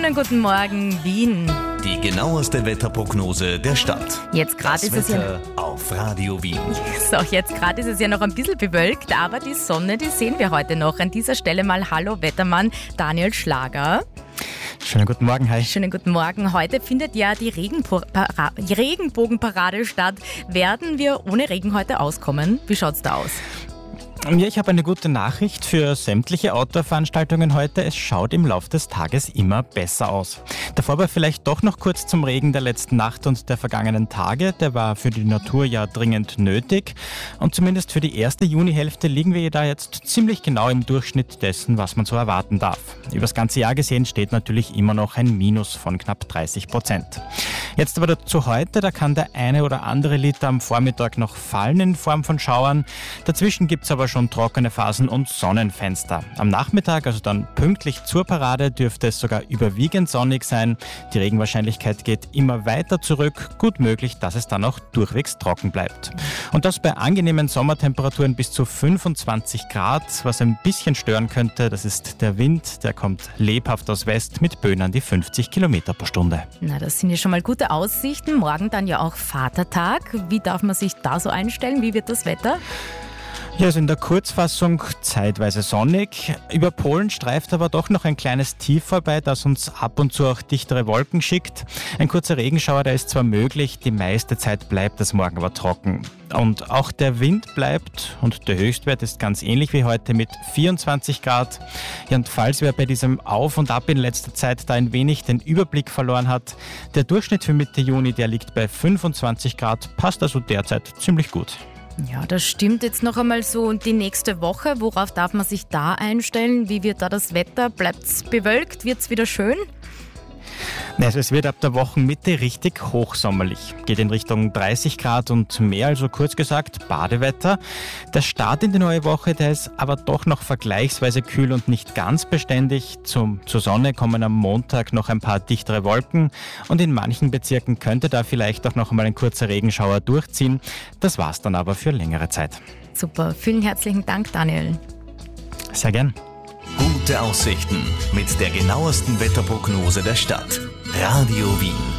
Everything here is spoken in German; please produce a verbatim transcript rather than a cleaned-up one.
Schönen guten Morgen, Wien. Die genaueste Wetterprognose der Stadt. Jetzt gerade ist es ja Wetter auf Radio Wien. So, jetzt gerade ist es ja noch ein bisschen bewölkt, aber die Sonne, die sehen wir heute noch. An dieser Stelle mal Hallo Wettermann Daniel Schlager. Schönen guten Morgen, hi. Schönen guten Morgen. Heute findet ja die Regenpo- Para- Regenbogenparade statt. Werden wir ohne Regen heute auskommen? Wie schaut's da aus? Ja, ich habe eine gute Nachricht für sämtliche Outdoor-Veranstaltungen heute. Es schaut im Laufe des Tages immer besser aus. Davor war vielleicht doch noch kurz zum Regen der letzten Nacht und der vergangenen Tage. Der war für die Natur ja dringend nötig. Und zumindest für die erste Junihälfte liegen wir da jetzt ziemlich genau im Durchschnitt dessen, was man so erwarten darf. Übers ganze Jahr gesehen steht natürlich immer noch ein Minus von knapp dreißig Prozent. Jetzt aber dazu heute, da kann der eine oder andere Liter am Vormittag noch fallen in Form von Schauern. Dazwischen gibt es aber schon trockene Phasen und Sonnenfenster. Am Nachmittag, also dann pünktlich zur Parade, dürfte es sogar überwiegend sonnig sein. Die Regenwahrscheinlichkeit geht immer weiter zurück. Gut möglich, dass es dann auch durchwegs trocken bleibt. Und das bei angenehmen Sommertemperaturen bis zu fünfundzwanzig Grad. Was ein bisschen stören könnte, das ist der Wind. Der kommt lebhaft aus West mit Böen an die fünfzig Kilometer pro Stunde. Na, das sind ja schon mal gute Aussichten. Morgen dann ja auch Vatertag. Wie darf man sich da so einstellen? Wie wird das Wetter? Ja, also in der Kurzfassung zeitweise sonnig. Über Polen streift aber doch noch ein kleines Tief vorbei, das uns ab und zu auch dichtere Wolken schickt. Ein kurzer Regenschauer, der ist zwar möglich, die meiste Zeit bleibt es morgen aber trocken. Und auch der Wind bleibt und der Höchstwert ist ganz ähnlich wie heute mit vierundzwanzig Grad. Ja, und falls wer bei diesem Auf und Ab in letzter Zeit da ein wenig den Überblick verloren hat, der Durchschnitt für Mitte Juni, der liegt bei fünfundzwanzig Grad, passt also derzeit ziemlich gut. Ja, das stimmt jetzt noch einmal so. Und die nächste Woche, worauf darf man sich da einstellen? Wie wird da das Wetter? Bleibt es bewölkt? Wird es wieder schön? Also es wird ab der Wochenmitte richtig hochsommerlich. Geht in Richtung dreißig Grad und mehr, also kurz gesagt Badewetter. Der Start in die neue Woche, der ist aber doch noch vergleichsweise kühl und nicht ganz beständig. Zum, zur Sonne kommen am Montag noch ein paar dichtere Wolken und in manchen Bezirken könnte da vielleicht auch noch einmal ein kurzer Regenschauer durchziehen. Das war's dann aber für längere Zeit. Super, vielen herzlichen Dank, Daniel. Sehr gern. Gute Aussichten mit der genauesten Wetterprognose der Stadt. Radio Wien.